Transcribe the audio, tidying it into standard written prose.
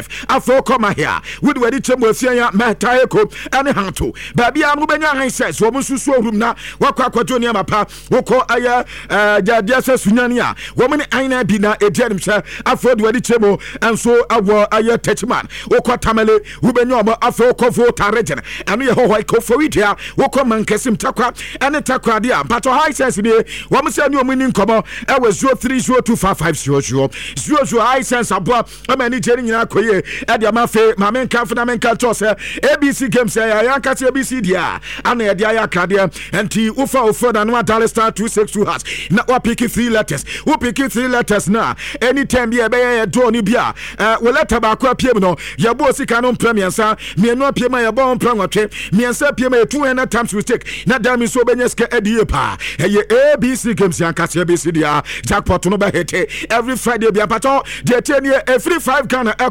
afo koma here would we chemo afia meta eko ane hanto baby am benya hanses wo mususu orum na wakwa kwato ne mapa woko aya jadia sunyani a wo mene aina bi na edianim hye afo de we chemo enso awo aya techman woko tamale wo benya omo afo kofo taregen anu ye ho ko fowidia woko mankesim takwa ane takwa dia but high sense ni wo mse ani omuni nkomo e we 03025500 high sense abo amani jeri nyina koye e dia mafe ma menka funa menka chose ABC games ya yanka se ABC dia ana ye dia ya kade enti ufa na no Dallas Star 262 has na wa pick 3 letters wo pick 3 letters na anytime be ye do ni bia we letter ba kwa piem no ye bo sika no premiersa mienu apiem ye bo mpranwatwe miensa piem ye 200 times mistake na dami so benyeska edie pa ye ABC games yanka se ABC dia jackpot no ba hete every Friday bia pato de tenie every 5 Ghana